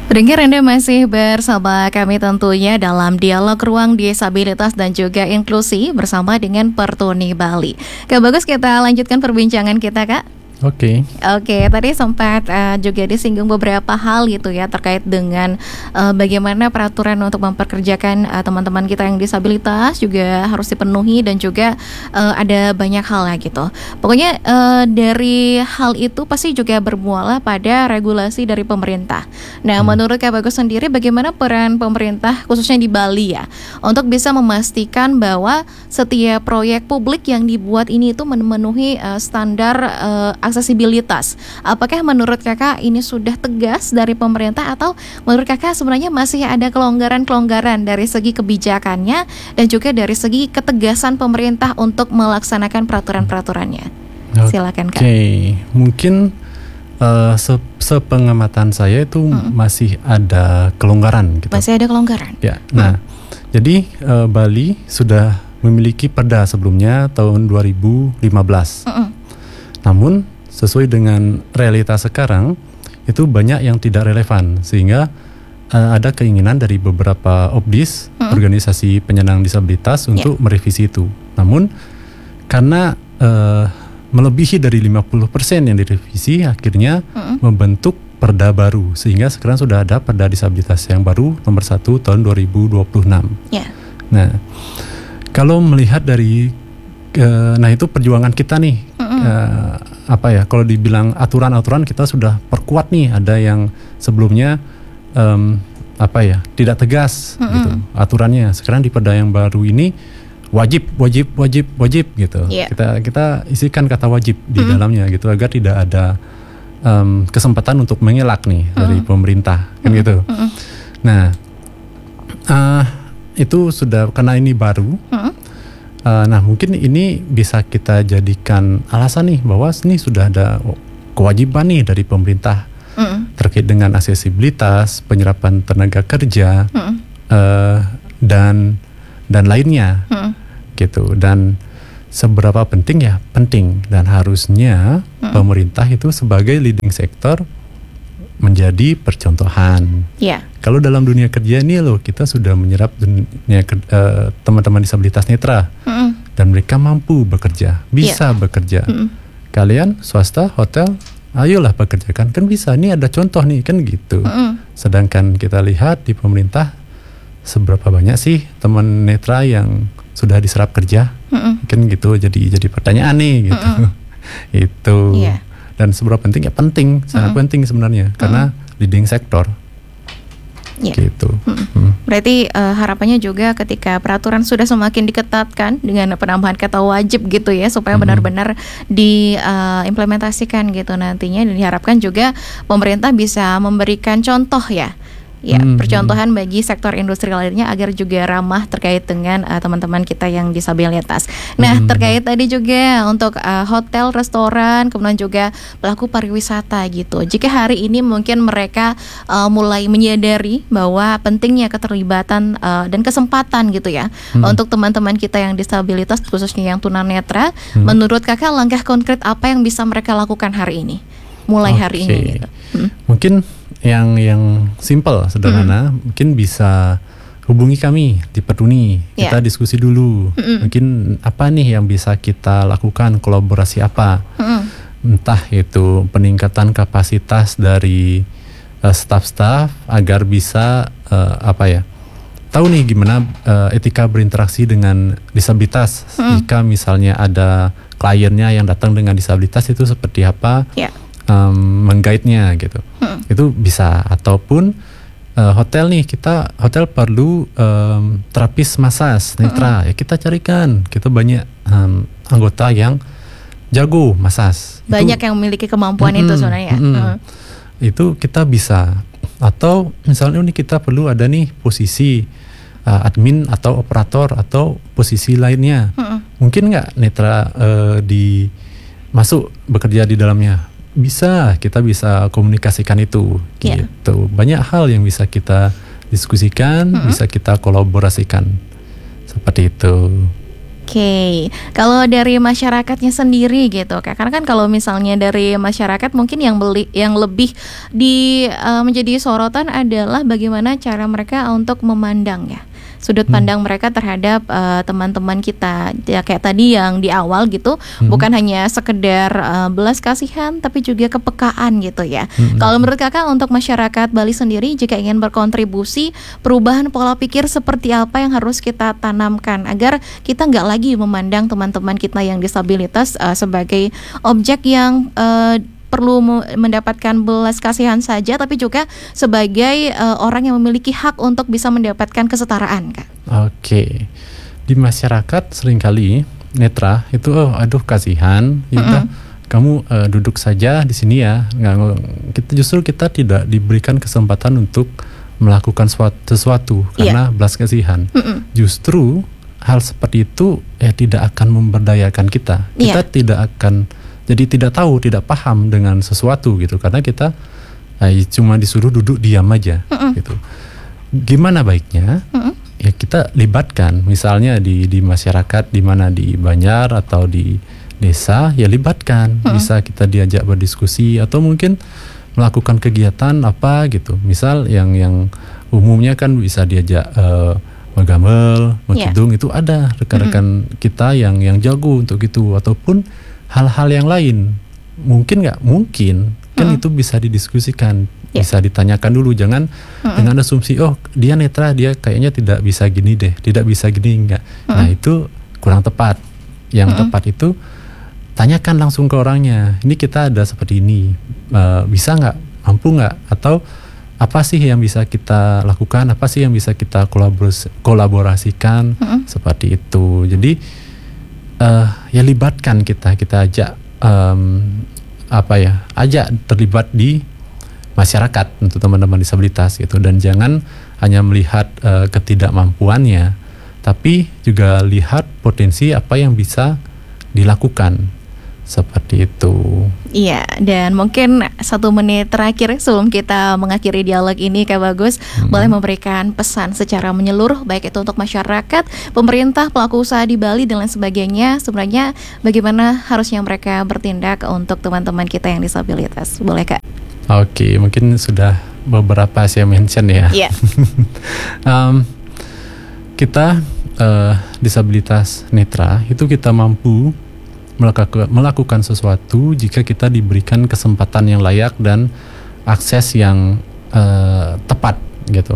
Pendengar, Anda masih bersama kami tentunya dalam dialog ruang disabilitas dan juga inklusi bersama dengan Pertuni Bali. Kak Bagus, kita lanjutkan perbincangan kita, Kak. Oke, Tadi sempat juga disinggung beberapa hal gitu ya terkait dengan bagaimana peraturan untuk memperkerjakan teman-teman kita yang disabilitas juga harus dipenuhi dan juga ada banyak hal lah gitu. Pokoknya dari hal itu pasti juga bermuara pada regulasi dari pemerintah. Nah, menurut Kak Bagus sendiri, bagaimana peran pemerintah khususnya di Bali ya untuk bisa memastikan bahwa setiap proyek publik yang dibuat ini itu memenuhi standar aksesibilitas. Apakah menurut Kakak ini sudah tegas dari pemerintah atau menurut Kakak sebenarnya masih ada kelonggaran-kelonggaran dari segi kebijakannya dan juga dari segi ketegasan pemerintah untuk melaksanakan peraturan-peraturannya? Silakan, Kak. Oke, mungkin sepengamatan saya itu masih ada kelonggaran gitu. Masih ada kelonggaran? Ya, nah, jadi Bali sudah memiliki perda sebelumnya tahun 2015. Namun sesuai dengan realitas sekarang itu banyak yang tidak relevan sehingga ada keinginan dari beberapa OBDIS, organisasi penyandang disabilitas, untuk merevisi itu. Namun karena melebihi dari 50% yang direvisi, akhirnya membentuk perda baru sehingga sekarang sudah ada perda disabilitas yang baru nomor 1 tahun 2026. Nah, kalau melihat dari nah itu perjuangan kita nih. Kalau dibilang aturan-aturan kita sudah perkuat nih. Ada yang sebelumnya tidak tegas gitu aturannya. Sekarang di perda yang baru ini wajib gitu. Kita isikan kata wajib di dalamnya gitu agar tidak ada kesempatan untuk mengelak nih dari pemerintah kan gitu. Nah, itu sudah karena ini baru. Nah, mungkin ini bisa kita jadikan alasan nih bahwa ini sudah ada kewajiban nih dari pemerintah terkait dengan aksesibilitas, penyerapan tenaga kerja, dan lainnya, gitu. Dan seberapa penting ya? Penting, dan harusnya pemerintah itu sebagai leading sector menjadi percontohan. Kalau dalam dunia kerja ini loh, kita sudah menyerap dunia teman-teman disabilitas netra dan mereka mampu bekerja, bisa bekerja. Kalian swasta, hotel, ayolah bekerjakan, kan bisa. Ini ada contoh nih kan gitu. Sedangkan kita lihat di pemerintah seberapa banyak sih teman netra yang sudah diserap kerja, kan gitu. Jadi pertanyaan nih gitu. Itu. Dan seberapa penting ya? Penting, sangat penting sebenarnya karena leading sektor. Gitu. Berarti harapannya juga ketika peraturan sudah semakin diketatkan dengan penambahan kata wajib gitu ya, supaya benar-benar diimplementasikan gitu nantinya, dan diharapkan juga pemerintah bisa memberikan contoh percontohan bagi sektor industri lainnya agar juga ramah terkait dengan teman-teman kita yang disabilitas. Nah, terkait tadi juga untuk hotel, restoran, kemudian juga pelaku pariwisata gitu. Jika hari ini mungkin mereka mulai menyadari bahwa pentingnya keterlibatan dan kesempatan gitu ya untuk teman-teman kita yang disabilitas, khususnya yang tunanetra, menurut Kakak langkah konkret apa yang bisa mereka lakukan hari ini? Mulai hari ini gitu. Mungkin yang simple, sederhana, mungkin bisa hubungi kami di Pertuni. Kita diskusi dulu. Mungkin apa nih yang bisa kita lakukan, kolaborasi apa? Entah itu peningkatan kapasitas dari staf-staf agar bisa tahu nih gimana etika berinteraksi dengan disabilitas. Jika misalnya ada kliennya yang datang dengan disabilitas, itu seperti apa? Mengguide-nya gitu. Itu bisa. Ataupun hotel nih, hotel perlu terapis masas netra, ya kita carikan. Kita banyak anggota yang jago masas. Banyak yang memiliki kemampuan itu sebenarnya. Itu kita bisa. Atau misalnya nih kita perlu ada nih posisi admin atau operator atau posisi lainnya. Mungkin nggak netra masuk bekerja di dalamnya? Bisa, kita bisa komunikasikan itu gitu. Banyak hal yang bisa kita diskusikan, bisa kita kolaborasikan seperti itu. Oke, kalau dari masyarakatnya sendiri gitu Kak, karena kan kalau misalnya dari masyarakat mungkin yang lebih menjadi sorotan adalah bagaimana cara mereka untuk memandang ya, sudut pandang mereka terhadap teman-teman kita ya, kayak tadi yang di awal gitu, bukan hanya sekedar belas kasihan tapi juga kepekaan gitu ya. Kalau menurut Kakak untuk masyarakat Bali sendiri jika ingin berkontribusi, perubahan pola pikir seperti apa yang harus kita tanamkan agar kita nggak lagi memandang teman-teman kita yang disabilitas sebagai objek yang perlu mendapatkan belas kasihan saja, tapi juga sebagai orang yang memiliki hak untuk bisa mendapatkan kesetaraan, Kak. Oke, di masyarakat seringkali netra itu aduh kasihan, ya kamu duduk saja di sini ya. Kita tidak diberikan kesempatan untuk melakukan sesuatu karena belas kasihan. Justru hal seperti itu tidak akan memberdayakan kita. Kita tidak akan jadi tidak tahu, tidak paham dengan sesuatu gitu, karena kita cuma disuruh duduk diam aja gitu. Gimana baiknya? Ya kita libatkan, misalnya di masyarakat, di mana di Banjar atau di desa, ya libatkan. Bisa kita diajak berdiskusi atau mungkin melakukan kegiatan apa gitu. Misal yang umumnya kan bisa diajak menggamel, mengkidung, itu ada rekan-rekan kita yang jago untuk itu, ataupun hal-hal yang lain. Mungkin nggak? Mungkin. Kan itu bisa didiskusikan, bisa ditanyakan dulu. Jangan dengan asumsi, oh dia netra, dia kayaknya tidak bisa gini deh, tidak bisa gini, enggak. Nah itu kurang tepat. Yang tepat itu tanyakan langsung ke orangnya. Ini kita ada seperti ini, bisa nggak? Mampu nggak? Atau apa sih yang bisa kita lakukan? Apa sih yang bisa kita kolaborasikan? Seperti itu. Jadi ya libatkan, kita ajak ajak terlibat di masyarakat untuk teman-teman disabilitas gitu, dan jangan hanya melihat ketidakmampuannya, tapi juga lihat potensi apa yang bisa dilakukan. Seperti itu. Iya, dan mungkin 1 menit terakhir sebelum kita mengakhiri dialog ini, Kak Bagus, boleh memberikan pesan secara menyeluruh, baik itu untuk masyarakat, pemerintah, pelaku usaha di Bali, dan lain sebagainya. Sebenarnya bagaimana harusnya mereka bertindak untuk teman-teman kita yang disabilitas. Boleh, Kak? Oke, mungkin sudah beberapa saya mention ya. Iya. Kita disabilitas netra itu kita mampu melakukan sesuatu jika kita diberikan kesempatan yang layak dan akses yang tepat gitu.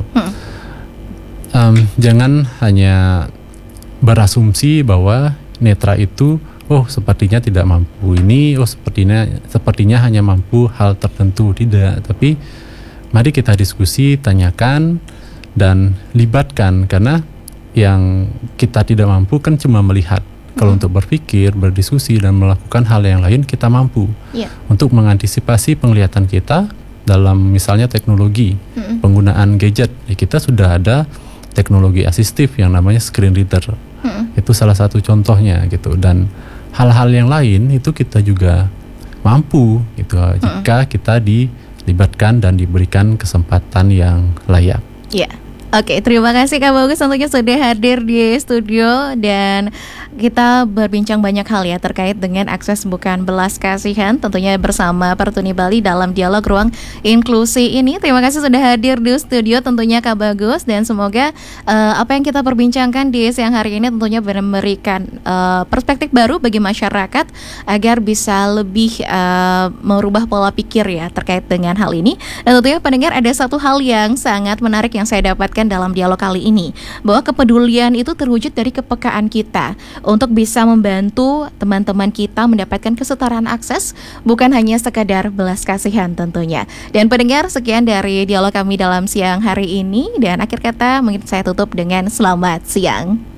Jangan hanya berasumsi bahwa netra itu sepertinya tidak mampu ini, sepertinya hanya mampu hal tertentu. Tidak, tapi mari kita diskusi, tanyakan dan libatkan, karena yang kita tidak mampu kan cuma melihat. Kalau untuk berpikir, berdiskusi, dan melakukan hal yang lain kita mampu. Untuk mengantisipasi penglihatan kita dalam misalnya teknologi, penggunaan gadget, kita sudah ada teknologi asistif yang namanya screen reader. Itu salah satu contohnya gitu. Dan hal-hal yang lain itu kita juga mampu gitu, jika kita dilibatkan dan diberikan kesempatan yang layak. Oke, terima kasih Kak Bagus tentunya sudah hadir di studio, dan kita berbincang banyak hal ya terkait dengan akses bukan belas kasihan, tentunya bersama Pertuni Bali dalam dialog ruang inklusi ini. Terima kasih sudah hadir di studio tentunya Kak Bagus, dan semoga apa yang kita perbincangkan di siang hari ini tentunya memberikan perspektif baru bagi masyarakat agar bisa lebih merubah pola pikir ya terkait dengan hal ini. Dan tentunya pendengar, ada satu hal yang sangat menarik yang saya dapatkan dalam dialog kali ini, bahwa kepedulian itu terwujud dari kepekaan kita untuk bisa membantu teman-teman kita mendapatkan kesetaraan akses, bukan hanya sekadar belas kasihan tentunya. Dan pendengar, sekian dari dialog kami dalam siang hari ini, dan akhir kata mungkin saya tutup dengan selamat siang.